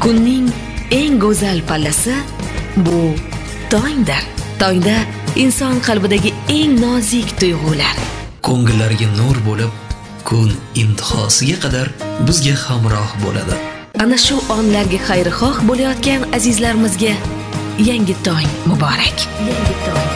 Kunning eng go'zal pallasi bu tongdir. Tongda inson qalbidagi eng nozik tuyg'ular ko'ngillarga nur bo'lib, kun intihosiga qadar bizga hamroh bo'ladi. Ana shu onlarga xayrixoh bo'layotgan azizlarimizga yangi tong muborak.